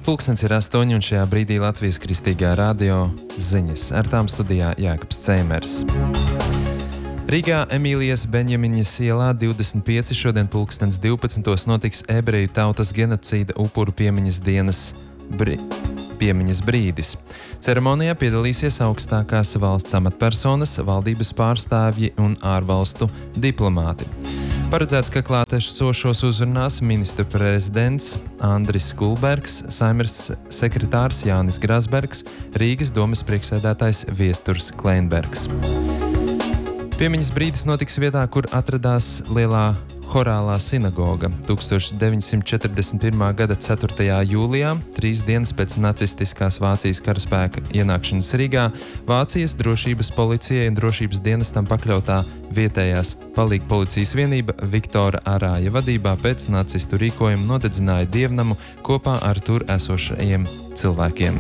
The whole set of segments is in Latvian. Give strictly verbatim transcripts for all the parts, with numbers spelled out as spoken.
Pulkstens ir astoņi un šajā brīdī Latvijas Kristīgā radio ziņas. Ar tām studijā Jākaps Ceimers. Rīgā Emīlijas Benjamiņas ielā divdesmit pieci šodien pulkstens divpadsmitos notiks ebreju tautas genocīda upuru piemiņas dienas bri... piemiņas brīdis. Ceremonijā piedalīsies augstākās valsts amatpersonas, valdības pārstāvji un ārvalstu diplomāti. Paredzēts, ka klātesošos uzrunās ministru prezidents Andris Kulbergs, Saeimas sekretārs Jānis Grasbergs, Rīgas domes priekšsēdētājs Viesturs Kleinbergs. Piemiņas brīdis notiks vietā, kur atradās lielā Horālā sinagoga. tūkstoš deviņsimt četrdesmit pirmā gada ceturtajā jūlijā, trīs dienas pēc nacistiskās Vācijas karaspēka ienākšanas Rīgā, Vācijas drošības policijai un drošības dienestam pakļautā vietējās palīga policijas vienība Viktora Arāja vadībā pēc nacistu rīkojuma nodedzināja dievnamu kopā ar tur esošajiem cilvēkiem.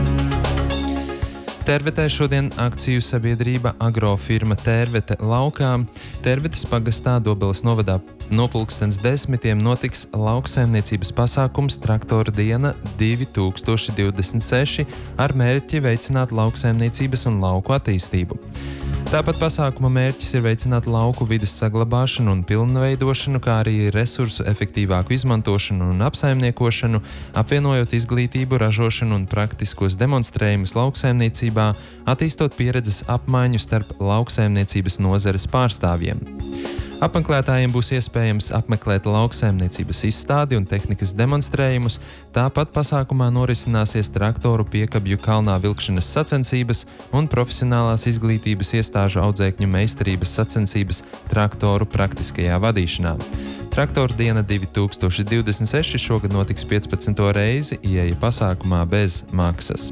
Tērvetē šodien akciju sabiedrība agrofirma Tērvete laukā. Tērvetes pagastā Dobeles novadā no pulkstens desmitiem notiks lauksaimniecības pasākums Traktora diena divi tūkstoši divdesmit seši ar mērķi veicināt lauksaimniecības un lauku attīstību. Tāpat pasākuma mērķis ir veicināt lauku vides saglabāšanu un pilnveidošanu, kā arī resursu efektīvāku izmantošanu un apsaimniekošanu, apvienojot izglītību, ražošanu un praktiskos demonstrējumus lauksaimniecībā, attīstot pieredzes apmaiņu starp lauksaimniecības nozares pārstāvjiem. Apmeklētājiem būs iespējams apmeklēt lauksaimniecības izstādi un tehnikas demonstrējumus, tāpat pasākumā norisināsies traktoru piekabju kalnā vilkšanas sacensības un profesionālās izglītības iestāžu audzēkņu meistarības sacensības traktoru praktiskajā vadīšanā. Traktora diena divi tūkstoši divdesmit seši šogad notiks piecpadsmito reizi, ieeja pasākumā bez maksas.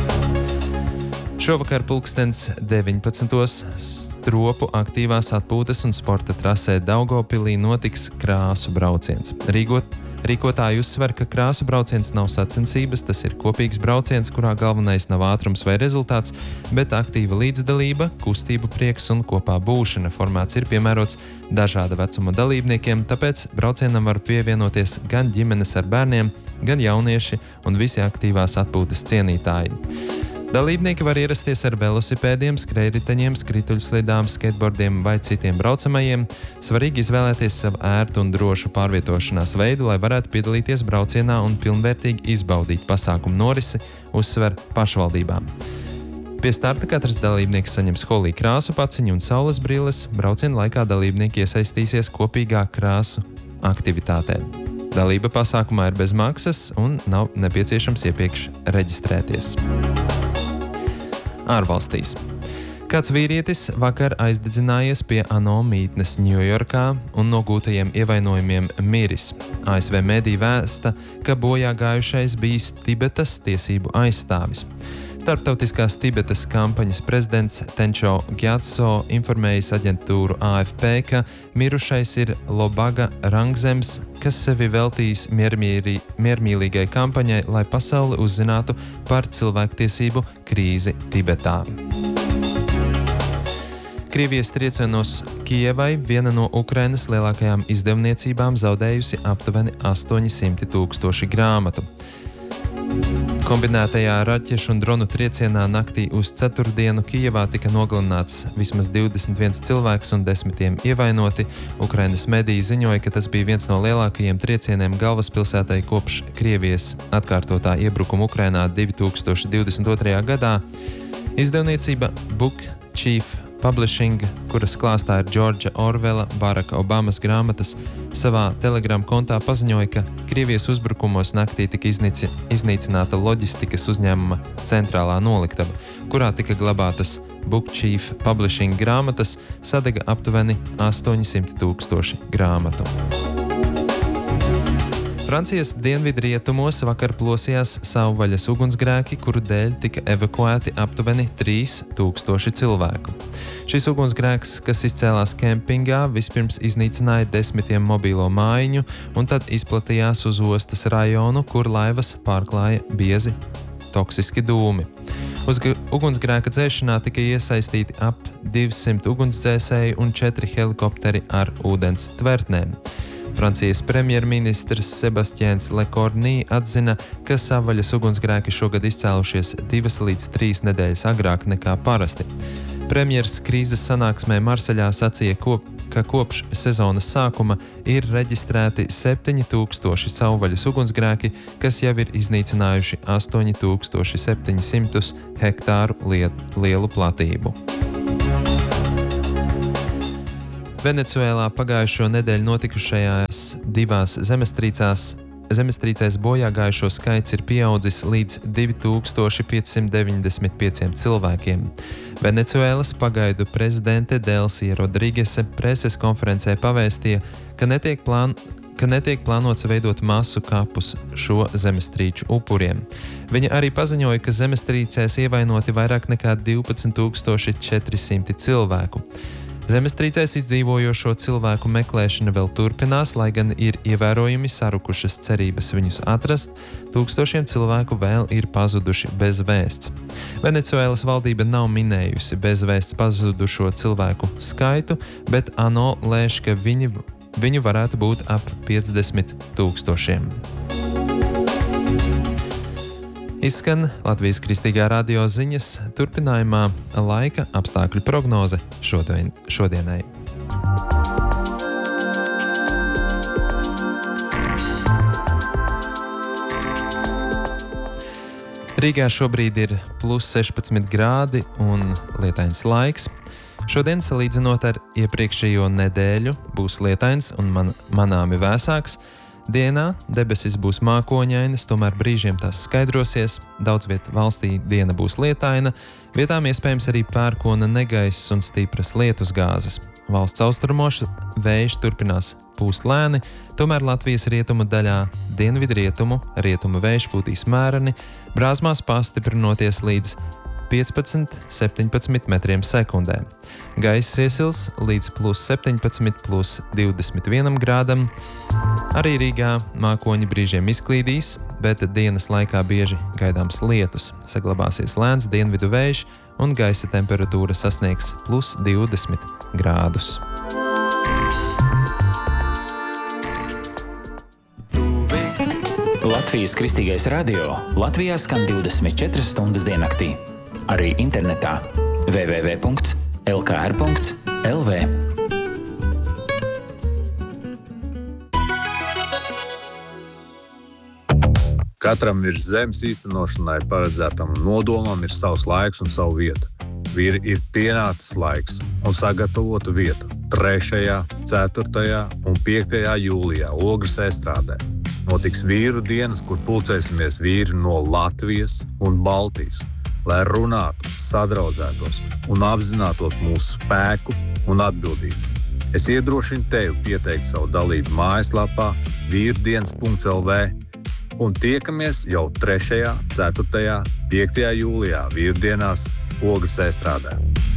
Šovakar pulkstens deviņpadsmitos Stropu aktīvās atpūtas un sporta trasē Daugavpilī notiks krāsu brauciens. Rīgot, rīkotāji uzsver, ka krāsu brauciens nav sacensības, tas ir kopīgs brauciens, kurā galvenais nav ātrums vai rezultāts, bet aktīva līdzdalība, kustību prieks un kopā būšana. Formāts ir piemērots dažāda vecuma dalībniekiem, tāpēc braucienam var pievienoties gan ģimenes ar bērniem, gan jaunieši un visi aktīvās atpūtas cienītāji. Dalībnieki var ierasties ar velosipēdiem, skrejriteņiem, skrituļslidām, skateboardiem vai citiem braucamajiem. Svarīgi izvēlēties savu ērtu un drošu pārvietošanās veidu, lai varētu piedalīties braucienā un pilnvērtīgi izbaudīt pasākumu norisi, uzsver pašvaldībām. Pie starta katrs dalībnieks saņems holī krāsu paciņu un saules brilles. Brauciena laikā dalībnieki iesaistīsies kopīgā krāsu aktivitātē. Dalība pasākumā ir bez maksas un nav nepieciešams iepriekš reģistrēties. Ārvalstīs. Kāds vīrietis vakar aizdedzinājies pie ANO mītnes Ņujorkā un no gūtajiem ievainojumiem miris. A S V mediji vēsta, ka bojā gājušais bijis Tibetas tiesību aizstāvis. Starptautiskās Tibetas kampaņas prezidents Tencho Gyatso informējis aģentūru A F P, ka mirušais ir Lobaga Rangzems, kas sevi veltījis miermīrī, miermīlīgai kampaņai, lai pasauli uzzinātu par cilvēktiesību krīzi Tibetā. Krievijas triecienos Kijevai viena no Ukrainas lielākajām izdevniecībām zaudējusi aptuveni astoņsimt tūkstoši grāmatu. Kombinētajā raķešu un dronu triecienā naktī uz ceturtdienu Kijevā tika nogalināts vismaz divdesmit viens cilvēks un desmitiem ievainoti. Ukrainas mediji ziņoja, ka tas bija viens no lielākajiem triecieniem galvaspilsētai kopš Krievijas atkārtotā iebrukuma Ukrainā divi tūkstoši divdesmit otrajā gadā. Izdevniecība Book Chief Publishing, kuras klāstā ir Džordža Orvela, Baraka Obamas grāmatas, savā Telegram kontā paziņoja, ka Krievijas uzbrukumos naktī tika iznīci, iznīcināta loģistikas uzņēmuma centrālā noliktava, kurā tika glabātas Book Chief Publishing grāmatas, sadega aptuveni astoņsimt tūkstoši grāmatu. Francijas dienvidrietumos vakar plosījās savvaļas ugunsgrēki, kuru dēļ tika evakuēti aptuveni trīs tūkstoši cilvēku. Šis ugunsgrēks, kas izcēlās kempingā, vispirms iznīcināja desmitiem mobīlo mājiņu un tad izplatījās uz ostas rajonu, kur laivas pārklāja biezi toksiski dūmi. Uz ugunsgrēka dzēšanā tika iesaistīti ap divsimt ugunsdzēsēju un četri helikopteri ar ūdens tvertnēm. Francijas premjerministrs Sebastians Lecornu atzina, ka savvaļas ugunsgrēki šogad izcēlušies divas līdz trīs nedēļas agrāk nekā parasti. Premjers krīzes sanāksmē Marseļā sacīja, kop, ka kopš sezonas sākuma ir reģistrēti septiņi tūkstoši savvaļas ugunsgrēki, kas jau ir iznīcinājuši astoņi tūkstoši septiņi simti hektāru lielu platību. Venecuēlā pagājušo nedēļu notikušajās divās zemestrīcās Zemestrīcēs bojāgājušo skaits ir pieaudzis līdz divi tūkstoši piecsimt deviņdesmit pieciem cilvēkiem. Venecuēlas pagaidu prezidente Delsija Rodrigese preses konferencē pavēstīja, ka netiek, plān, ka netiek plānots veidot masu kapus šo zemestrīču upuriem. Viņa arī paziņoja, ka zemestrīcēs ievainoti vairāk nekā divpadsmit tūkstoši četri simti cilvēku. Zemestrīcēs izdzīvojošo cilvēku meklēšana vēl turpinās, lai gan ir ievērojami sarukušas cerības viņus atrast, tūkstošiem cilvēku vēl ir pazuduši bez vēsts. Venecuēlas valdība nav minējusi bez vēsts pazudušo cilvēku skaitu, bet ANO lēš, ka viņi, viņu varētu būt ap piecdesmit tūkstošiem. Izskan Latvijas Kristīgā radio ziņas, turpinājumā laika apstākļu prognoze šodien, šodienai. Rīgā šobrīd ir plus sešpadsmit grādi un lietains laiks. Šodien, salīdzinot ar iepriekšējo nedēļu, būs lietains un man, manāmi vēsāks. Dienā debesis būs mākoņainas, tomēr brīžiem tās skaidrosies, daudz viet valstī diena būs lietaina, vietām iespējams arī pērkona negaiss un stipras lietusgāzes. Valsts austrumos vējš turpinās pūst lēni, tomēr Latvijas rietumu daļā dienvidrietumu rietumu vējš pūtīs mēreni, brāzmās pastiprinoties līdz piecpadsmit līdz septiņpadsmit metriem sekundē. Gaiss iesils līdz plus septiņpadsmit, plus divdesmit vienam grādam. Arī Rīgā mākoņi brīžiem izklīdīs, bet dienas laikā bieži gaidāms lietus. Saglabāsies lēns dienvidu vējš un gaisa temperatūra sasniegs plus divdesmit grādus. Latvijas Kristīgais radio Latvijā skan divdesmit četras stundas diennaktī. Arī internetā w w w punkts l k r punkts l v. Katram ir zemes īstenošanai paredzētam nodomam ir savs laiks un savu vietu. Ir, ir pienācis laiks un sagatavotu vietu trešajā, ceturtajā un piektajā jūlijā Ogres estrādē. Notiks vīru dienas, kur pulcēsimies vīri no Latvijas un Baltijas, lai runātu, sadraudzētos un apzinātos mūsu spēku un atbildību. Es iedrošinu tevi pieteikt savu dalību mājaslapā vīrdienas punkts l v un tiekamies jau trešajā, ceturtajā, piektajā jūlijā vīrdienās Ogres estrādē.